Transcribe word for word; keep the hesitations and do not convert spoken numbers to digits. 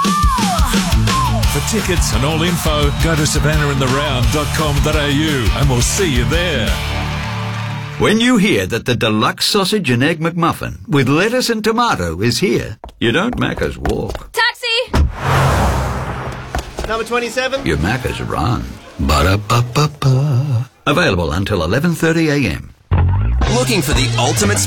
For tickets and all info, go to savannah in the round dot com dot a u and we'll see you there. When you hear that the deluxe sausage and egg McMuffin with lettuce and tomato is here, you don't Macca's walk. Taxi! Number twenty-seven. You Macca's run. Ba-da-ba-ba-ba. Available until eleven thirty a m. Looking for the ultimate